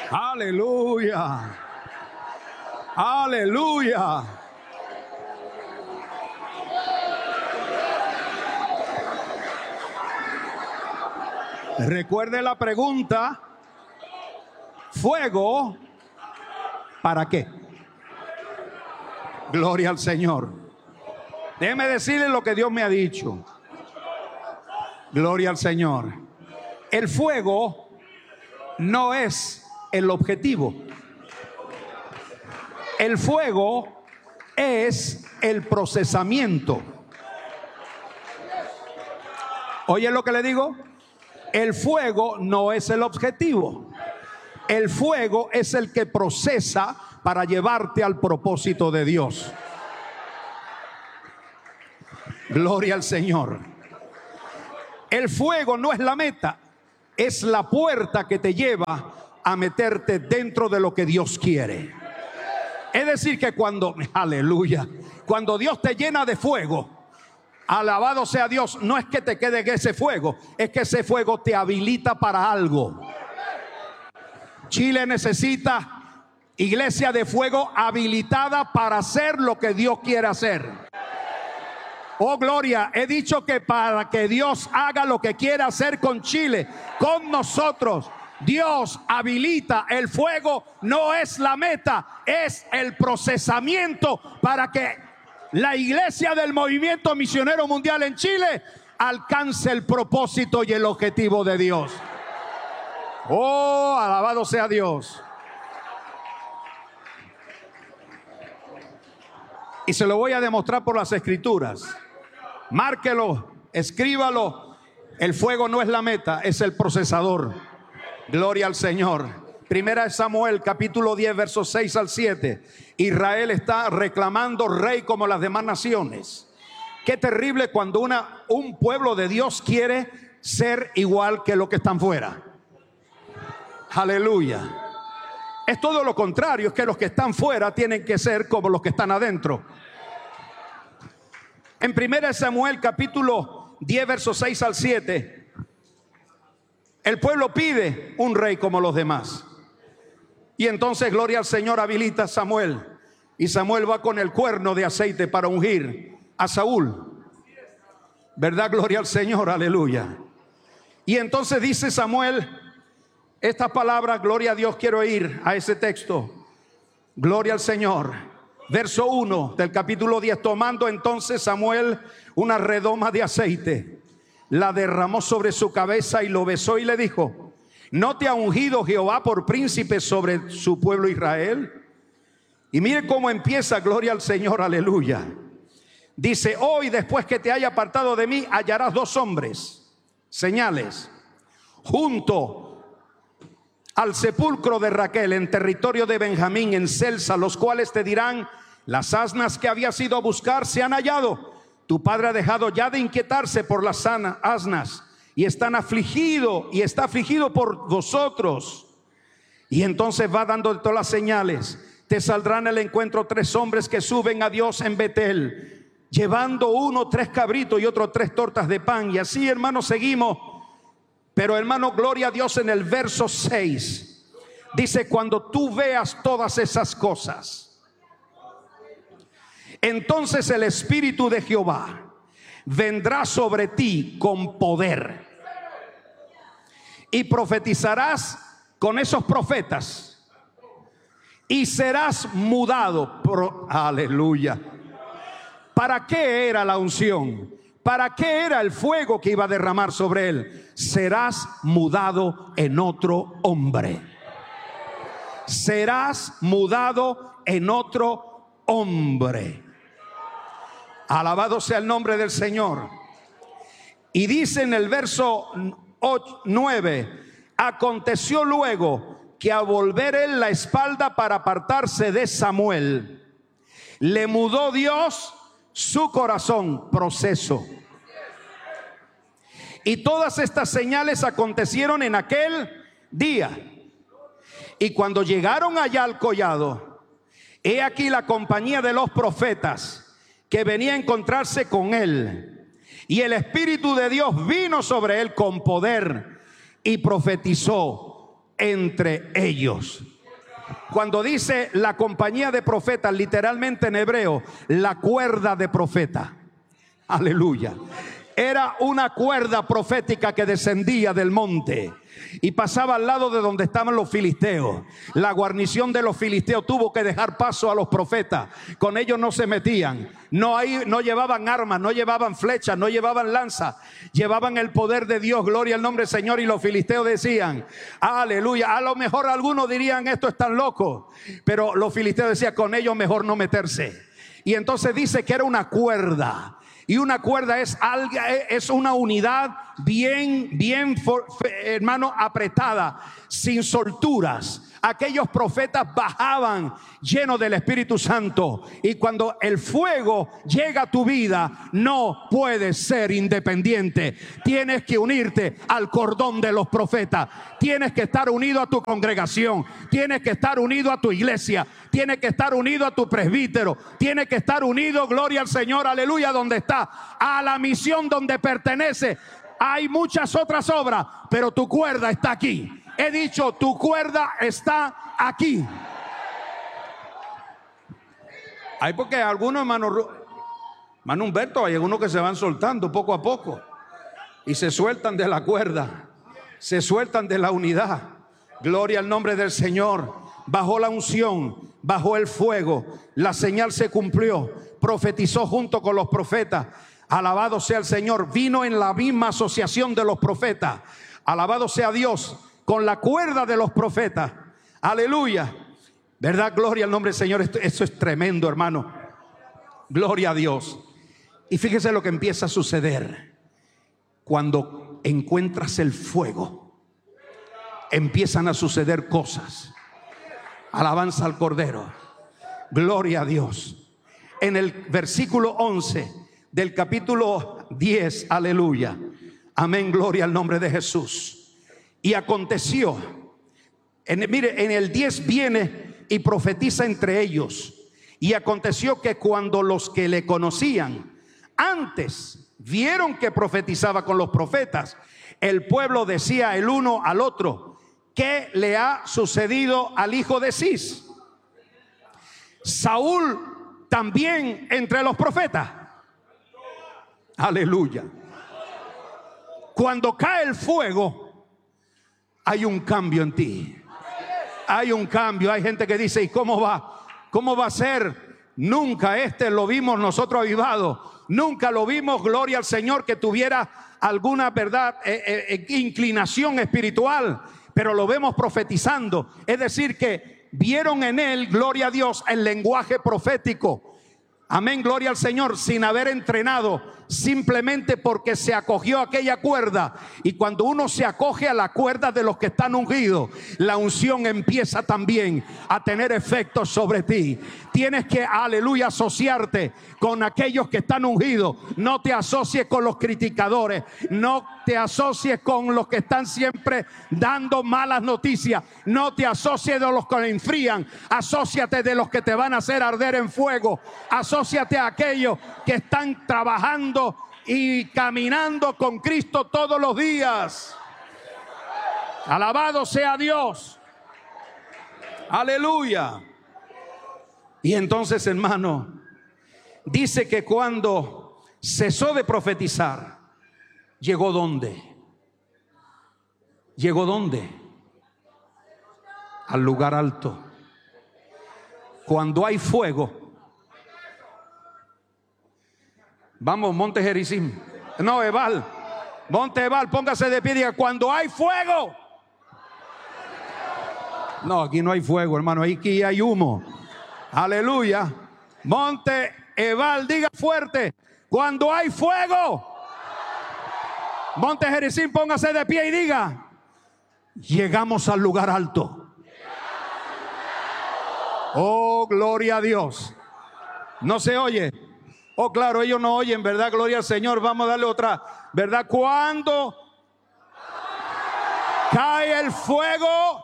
Aleluya. Aleluya. Recuerde la pregunta: ¿fuego para qué? Gloria al Señor. Déjeme decirle lo que Dios me ha dicho. Gloria al Señor. El fuego no es el objetivo. El fuego es el procesamiento. ¿Oye lo que le digo? El fuego no es el objetivo. El fuego es el que procesa para llevarte al propósito de Dios. Gloria al Señor. El fuego no es la meta, es la puerta que te lleva a meterte dentro de lo que Dios quiere. Es decir que cuando, aleluya, cuando Dios te llena de fuego, alabado sea Dios, no es que te quede en ese fuego, es que ese fuego te habilita para algo. Chile necesita iglesia de fuego habilitada para hacer lo que Dios quiere hacer. Oh, gloria, he dicho que para que Dios haga lo que quiere hacer con Chile, con nosotros, Dios habilita el fuego. No es la meta, es el procesamiento para que la iglesia del Movimiento Misionero Mundial en Chile alcance el propósito y el objetivo de Dios. Oh, alabado sea Dios. Y se lo voy a demostrar por las escrituras. Márquelo, escríbalo. El fuego no es la meta, es el procesador. Gloria al Señor. Primera de Samuel, capítulo 10, versos 6 al 7. Israel está reclamando rey como las demás naciones. Qué terrible cuando un pueblo de Dios quiere ser igual que los que están fuera. Aleluya. Es todo lo contrario, es que los que están fuera tienen que ser como los que están adentro. En 1 Samuel capítulo 10 versos 6 al 7, el pueblo pide un rey como los demás. Y entonces, gloria al Señor, habilita a Samuel. Y Samuel va con el cuerno de aceite para ungir a Saúl. ¿Verdad? Gloria al Señor, aleluya. Y entonces dice Samuel estas palabras, gloria a Dios, quiero ir a ese texto. Gloria al Señor. Verso 1 del capítulo 10. Tomando entonces Samuel una redoma de aceite, la derramó sobre su cabeza y lo besó y le dijo: ¿no te ha ungido Jehová por príncipe sobre su pueblo Israel? Y mire cómo empieza, gloria al Señor, aleluya. Dice: hoy, después que te haya apartado de mí, hallarás dos hombres, señales, junto al sepulcro de Raquel en territorio de Benjamín, en Celsa, los cuales te dirán: las asnas que habías ido a buscar se han hallado. Tu padre ha dejado ya de inquietarse por las asnas y está afligido por vosotros. Y entonces va dando todas las señales. Te saldrán al encuentro 3 hombres que suben a Dios en Betel, llevando uno 3 cabritos y otro 3 tortas de pan. Y así, hermanos, seguimos. Pero, hermano, gloria a Dios, en el verso 6 dice: cuando tú veas todas esas cosas, entonces el Espíritu de Jehová vendrá sobre ti con poder, y profetizarás con esos profetas, y serás mudado. Aleluya. ¿Para qué era la unción? ¿Para qué era el fuego que iba a derramar sobre él? Serás mudado en otro hombre. Serás mudado en otro hombre. Alabado sea el nombre del Señor. Y dice en el verso 9: aconteció luego que al volver él la espalda para apartarse de Samuel, le mudó Dios su corazón. Proceso. Y todas estas señales acontecieron en aquel día. Y cuando llegaron allá al collado, he aquí la compañía de los profetas que venía a encontrarse con él. Y el Espíritu de Dios vino sobre él con poder, y profetizó entre ellos. Cuando dice la compañía de profetas, literalmente en hebreo, la cuerda de profeta. Aleluya. Era una cuerda profética que descendía del monte y pasaba al lado de donde estaban los filisteos. La guarnición de los filisteos tuvo que dejar paso a los profetas. Con ellos no se metían. No llevaban armas, no llevaban flechas, no llevaban lanzas. Llevaban el poder de Dios, gloria al nombre del Señor. Y los filisteos decían, aleluya. A lo mejor algunos dirían, esto están locos. Pero los filisteos decían, con ellos mejor no meterse. Y entonces dice que era una cuerda. Y una cuerda es una unidad bien, hermano, apretada, sin solturas. Aquellos profetas bajaban llenos del Espíritu Santo. Y cuando el fuego llega a tu vida, no puedes ser independiente. Tienes que unirte al cordón de los profetas. Tienes que estar unido a tu congregación. Tienes que estar unido a tu iglesia. Tienes que estar unido a tu presbítero. Tienes que estar unido, gloria al Señor, aleluya, donde está, a la misión donde pertenece. Hay muchas otras obras, pero tu cuerda está aquí. He dicho, tu cuerda está aquí. Hay porque algunos, hermano Humberto, hay algunos que se van soltando poco a poco y se sueltan de la cuerda, se sueltan de la unidad. Gloria al nombre del Señor. Bajó la unción, bajó el fuego, la señal se cumplió, profetizó junto con los profetas. Alabado sea el Señor. Vino en la misma asociación de los profetas. Alabado sea Dios, con la cuerda de los profetas. Aleluya. ¿Verdad? Gloria al nombre del Señor. Eso es tremendo, hermano. Gloria a Dios. Y fíjese lo que empieza a suceder. Cuando encuentras el fuego, empiezan a suceder cosas. Alabanza al Cordero. Gloria a Dios. En el versículo 11 del capítulo 10, aleluya. Amén, gloria al nombre de Jesús. Y aconteció, mire, en el 10 viene y profetiza entre ellos. Y aconteció que cuando los que le conocían antes vieron que profetizaba con los profetas, el pueblo decía el uno al otro, ¿qué le ha sucedido al hijo de Cis? Saúl también entre los profetas. Aleluya. Cuando cae el fuego, hay un cambio en ti. Hay un cambio. Hay gente que dice, ¿y cómo va? ¿Cómo va a ser? Nunca lo vimos nosotros avivado. Nunca lo vimos, gloria al Señor, que tuviera alguna verdad, inclinación espiritual. Pero lo vemos profetizando. Es decir, que vieron en él, gloria a Dios, el lenguaje profético. Amén, gloria al Señor, sin haber entrenado, simplemente porque se acogió a aquella cuerda. Y cuando uno se acoge a la cuerda de los que están ungidos, la unción empieza también a tener efectos sobre ti. Tienes que, aleluya, asociarte con aquellos que están ungidos. No te asocies con los criticadores. No te asocies con los que están siempre dando malas noticias. No te asocies de los que enfrían. Asóciate de los que te van a hacer arder en fuego. Asóciate a aquellos que están trabajando y caminando con Cristo todos los días. Alabado sea Dios. Aleluya. Y entonces, hermano, dice que cuando cesó de profetizar, ¿llegó dónde? ¿Llegó dónde? Al lugar alto. Cuando hay fuego. Vamos, Monte Gerizim. No, Ebal. Monte Ebal, póngase de pie y diga, cuando hay fuego. No, aquí no hay fuego, hermano. Aquí hay humo. Aleluya. Monte Ebal, diga fuerte, cuando hay fuego. Monte Gerizim, póngase de pie y diga, llegamos al lugar alto. Oh, gloria a Dios. No se oye. Oh, claro, ellos no oyen, ¿verdad? Gloria al Señor. Vamos a darle otra, ¿verdad? Cuando cae el fuego,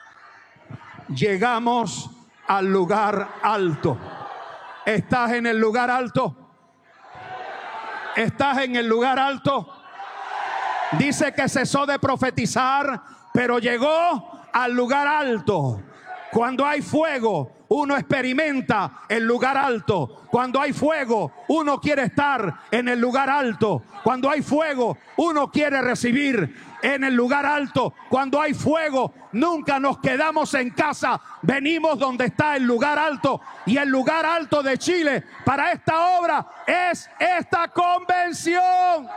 llegamos al lugar alto. ¿Estás en el lugar alto? ¿Estás en el lugar alto? Dice que cesó de profetizar pero llegó al lugar alto. Cuando hay fuego, uno experimenta el lugar alto. Cuando hay fuego, uno quiere estar en el lugar alto. Cuando hay fuego, uno quiere recibir en el lugar alto. Cuando hay fuego, nunca nos quedamos en casa. Venimos donde está el lugar alto. Y el lugar alto de Chile para esta obra es esta convención.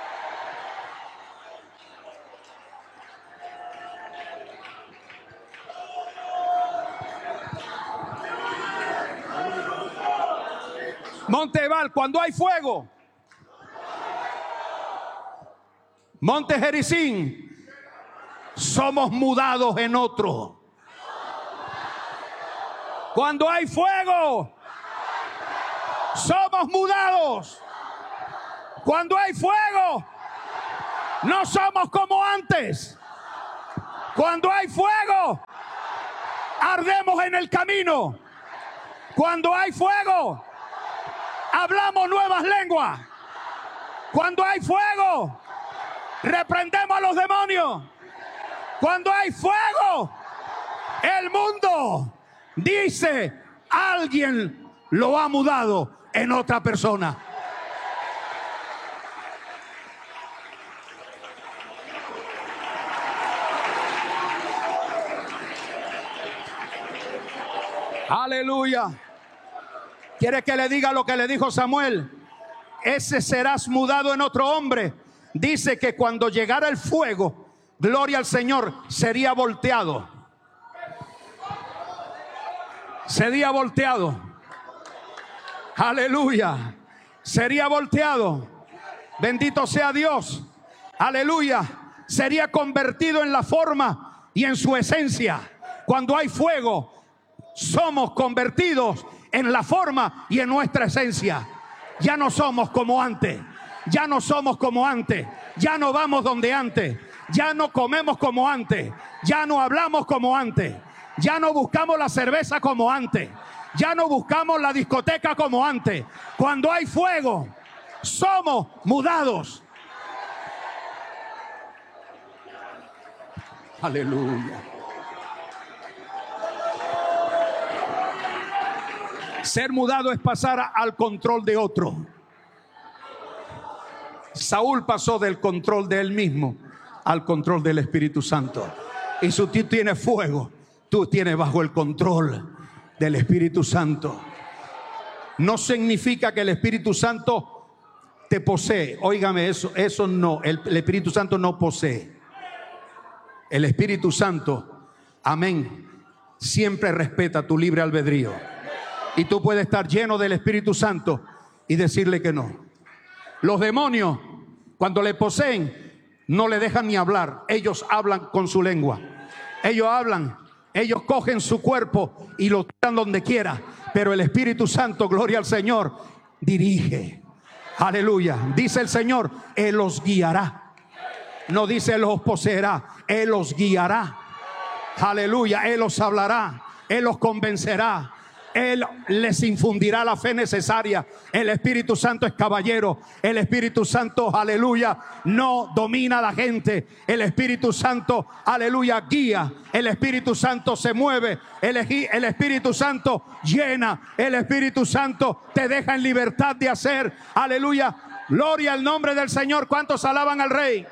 Monte Ebal, cuando hay fuego. Monte Jericín, somos mudados en otro. Cuando hay fuego, somos mudados. Cuando hay fuego, no somos como antes. Cuando hay fuego, ardemos en el camino. Cuando hay fuego, hablamos nuevas lenguas. Cuando hay fuego, reprendemos a los demonios. Cuando hay fuego, el mundo dice: alguien lo ha mudado en otra persona. Aleluya. ¿Quiere que le diga lo que le dijo Samuel? Ese serás mudado en otro hombre. Dice que cuando llegara el fuego, gloria al Señor, sería volteado. Sería volteado. Aleluya. Sería volteado. Bendito sea Dios. Aleluya. Sería convertido en la forma y en su esencia. Cuando hay fuego, somos convertidos en la forma y en nuestra esencia. Ya no somos como antes. Ya no somos como antes. Ya no vamos donde antes. Ya no comemos como antes. Ya no hablamos como antes. Ya no buscamos la cerveza como antes. Ya no buscamos la discoteca como antes. Cuando hay fuego, somos mudados. Aleluya. Ser mudado es pasar al control de otro. Saúl pasó del control de él mismo al control del Espíritu Santo. Y si tú tienes fuego, tú tienes bajo el control del Espíritu Santo. No significa que el Espíritu Santo te posee. Óigame, eso no. El Espíritu Santo no posee. El Espíritu Santo, amén, siempre respeta tu libre albedrío. Y tú puedes estar lleno del Espíritu Santo y decirle que no. Los demonios, cuando le poseen, no le dejan ni hablar. Ellos hablan con su lengua. Ellos hablan. Ellos cogen su cuerpo y lo tiran donde quiera. Pero el Espíritu Santo, gloria al Señor, dirige. Aleluya. Dice el Señor, Él los guiará. No dice Él los poseerá. Él los guiará. Aleluya. Él los hablará. Él los convencerá. Él les infundirá la fe necesaria. El Espíritu Santo es caballero. El Espíritu Santo, aleluya, no domina a la gente. El Espíritu Santo, aleluya, guía. El Espíritu Santo se mueve. El Espíritu Santo llena. El Espíritu Santo te deja en libertad de hacer. Aleluya. Gloria al nombre del Señor. ¿Cuántos alaban al Rey?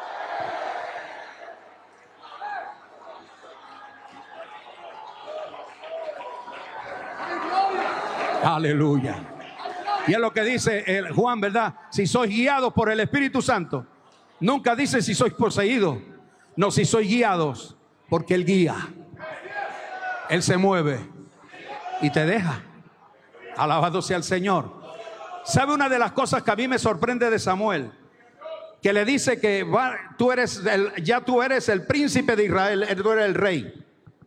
Aleluya. Y es lo que dice el Juan, ¿verdad? Si sois guiados por el Espíritu Santo. Nunca dice si sois poseídos. No, si sois guiados, porque Él guía. Él se mueve y te deja. Alabado sea el Señor. ¿Sabe una de las cosas que a mí me sorprende de Samuel? Que le dice que tú eres el príncipe de Israel, tú eres el rey.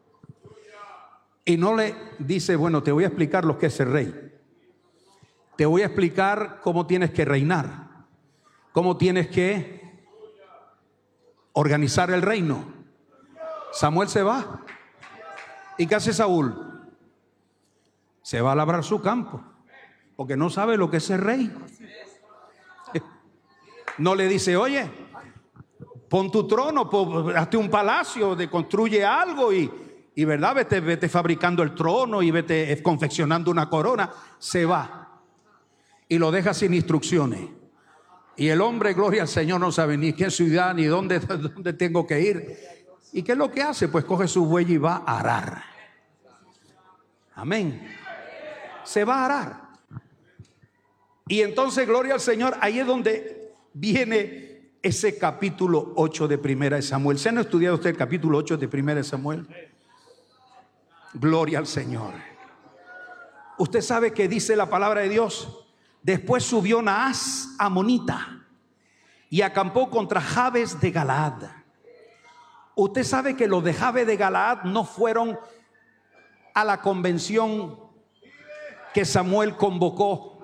Y no le dice, bueno, te voy a explicar lo que es el rey. Te voy a explicar cómo tienes que reinar. Cómo tienes que organizar el reino. Samuel se va. ¿Y qué hace Saúl? Se va a labrar su campo. Porque no sabe lo que es el rey. No le dice, oye, pon tu trono, hazte un palacio, construye algo y verdad, vete fabricando el trono y vete confeccionando una corona. Se va y lo deja sin instrucciones. Y el hombre, gloria al Señor, no sabe ni qué ciudad ni dónde tengo que ir. ¿Y qué es lo que hace? Pues coge su buey y va a arar. Amén. Se va a arar. Y entonces, gloria al Señor, ahí es donde viene ese capítulo 8 de Primera de Samuel. ¿Se han estudiado usted el capítulo 8 de Primera de Samuel? Gloria al Señor. Usted sabe que dice la palabra de Dios. Después subió Naas amonita y acampó contra Jabes de Galaad. Usted sabe que los de Jabes de Galaad no fueron a la convención que Samuel convocó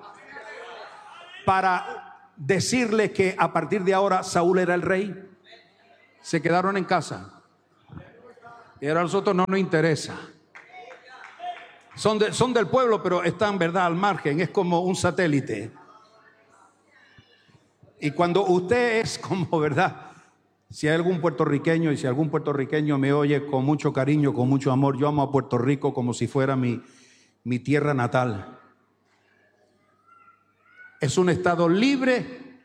para decirle que a partir de ahora Saúl era el rey. Se quedaron en casa. Y ahora a nosotros no nos interesa. Son del pueblo, pero están, verdad, al margen. Es como un satélite. Y cuando usted es como, verdad, si hay algún puertorriqueño, y si algún puertorriqueño me oye con mucho cariño, con mucho amor, yo amo a Puerto Rico como si fuera mi tierra natal. Es un estado libre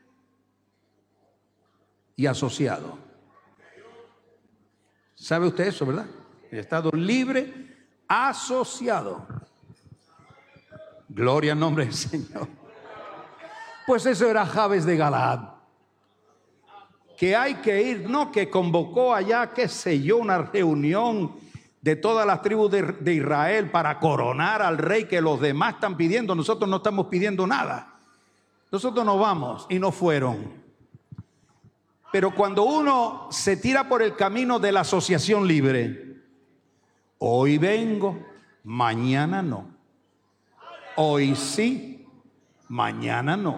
y asociado. ¿Sabe usted eso, verdad? El estado libre, asociado. Gloria al nombre del Señor. Pues eso era Jabes de Galaad. Que hay que ir, no, que convocó allá, qué sé yo, una reunión de todas las tribus de Israel para coronar al rey que los demás están pidiendo. Nosotros no estamos pidiendo nada. Nosotros no vamos, y no fueron. Pero cuando uno se tira por el camino de la asociación libre, hoy vengo, mañana no. Hoy sí, mañana no.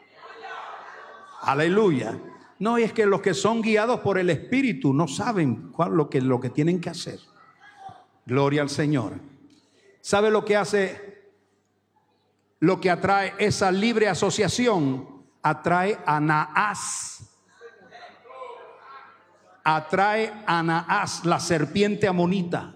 Aleluya. No, es que los que son guiados por el Espíritu no saben lo que tienen que hacer. Gloria al Señor. ¿Sabe lo que hace? Lo que atrae esa libre asociación, atrae a Naas. Atrae a Naas, la serpiente amonita.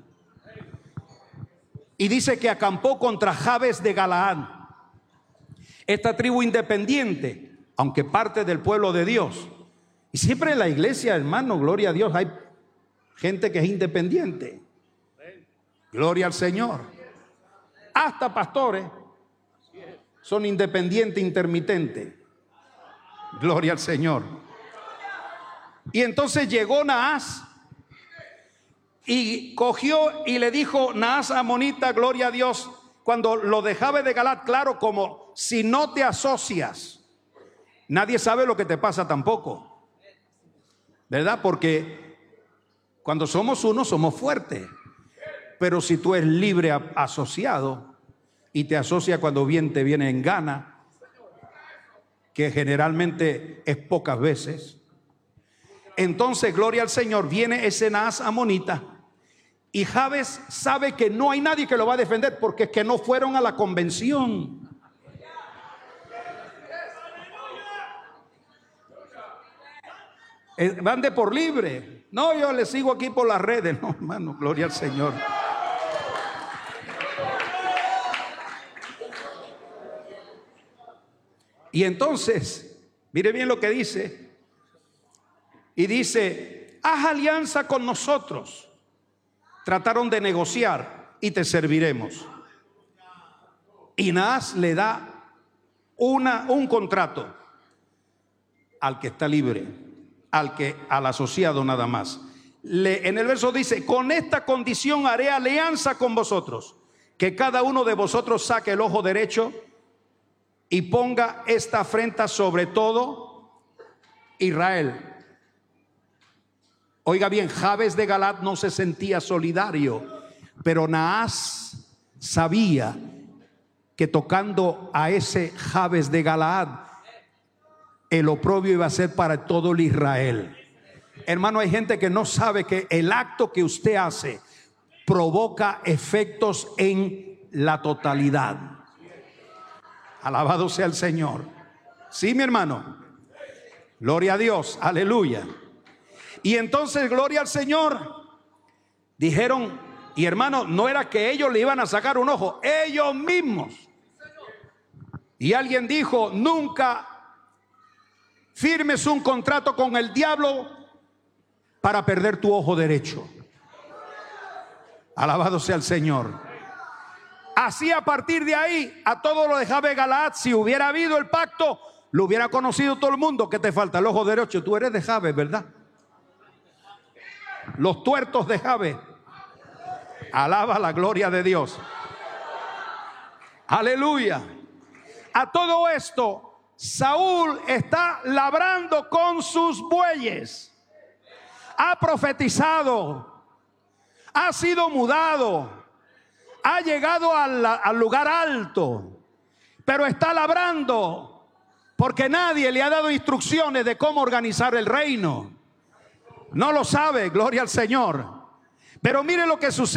Y dice que acampó contra Jabes de Galaad. Esta tribu independiente, aunque parte del pueblo de Dios. Y siempre en la iglesia, hermano, gloria a Dios, hay gente que es independiente. Gloria al Señor. Hasta pastores son independientes, intermitentes. Gloria al Señor. Y entonces llegó Naas y cogió y le dijo Naas amonita, gloria a Dios, cuando lo dejaba de Galaad, claro, como si no te asocias, nadie sabe lo que te pasa tampoco. ¿Verdad? Porque cuando somos uno somos fuertes. Pero si tú eres libre asociado y te asocias cuando bien te viene en gana, que generalmente es pocas veces, entonces, gloria al Señor, viene ese Naas amonita y Jabes sabe que no hay nadie que lo va a defender porque es que no fueron a la convención. Van de por libre. No, yo le sigo aquí por las redes. No, hermano, gloria al Señor. Y entonces, mire bien lo que dice. Y dice, haz alianza con nosotros. Trataron de negociar y te serviremos. Y Naas le da un contrato al que está libre, al asociado nada más. En el verso dice, con esta condición haré alianza con vosotros, que cada uno de vosotros saque el ojo derecho y ponga esta afrenta sobre todo Israel. Oiga bien, Jabes de Galaad no se sentía solidario, pero Naas sabía que tocando a ese Jabes de Galaad, el oprobio iba a ser para todo el Israel. Hermano, hay gente que no sabe que el acto que usted hace provoca efectos en la totalidad. Alabado sea el Señor. Sí, mi hermano. Gloria a Dios. Aleluya. Y entonces, gloria al Señor, dijeron, y hermano, no era que ellos le iban a sacar un ojo, ellos mismos. Y alguien dijo, nunca firmes un contrato con el diablo para perder tu ojo derecho. Alabado sea el Señor. Así, a partir de ahí, a todo lo de Jabes Galaad, si hubiera habido el pacto, lo hubiera conocido todo el mundo. ¿Qué te falta? El ojo derecho. Tú eres de Jabes, ¿verdad? Los tuertos de Jabes. Alaba la gloria de Dios. Aleluya. A todo esto, Saúl está labrando con sus bueyes. Ha profetizado. Ha sido mudado. Ha llegado al lugar alto. Pero está labrando porque nadie le ha dado instrucciones de cómo organizar el reino. No lo sabe, gloria al Señor. Pero mire lo que sucede.